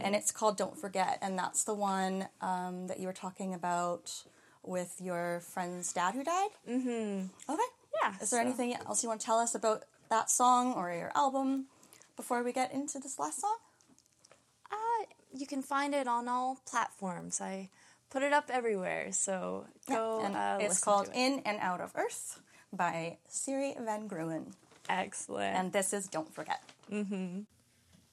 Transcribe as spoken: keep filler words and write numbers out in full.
And it's called Don't Forget, and that's the one um, that you were talking about with your friend's dad who died? Mm-hmm. Okay. Yeah. Is there so. anything else you want to tell us about that song or your album before we get into this last song? Uh, you can find it on all platforms. I put it up everywhere, so go yeah. and uh, it's listen called to it. In and Out of Earth by Siri Van Gruen. Excellent. And this is Don't Forget. Mm-hmm.